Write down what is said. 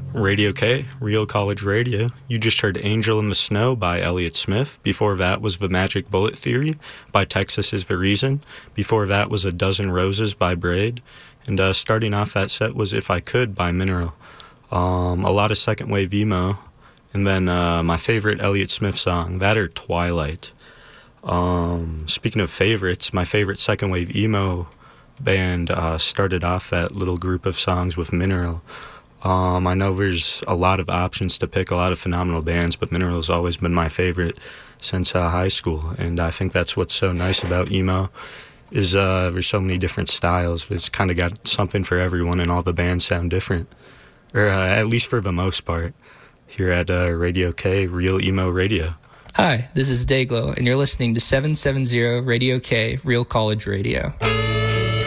Radio K, Real College Radio. You just heard Angel in the Snow by Elliott Smith. Before that was The Magic Bullet Theory by Texas Is the Reason. Before that was A Dozen Roses by Braid. And starting off that set was If I Could by Mineral. A lot of second wave emo. And then my favorite Elliott Smith song, that or Twilight. Speaking of favorites, my favorite second wave emo band started off that little group of songs with Mineral. I know there's a lot of options to pick, a lot of phenomenal bands, but Mineral has always been my favorite since high school, and I think that's what's so nice about emo, is there's so many different styles. It's kind of got something for everyone, and all the bands sound different, or at least for the most part, here at Radio K, Real Emo Radio. Hi, this is Dayglow, and you're listening to 770 Radio K, Real College Radio.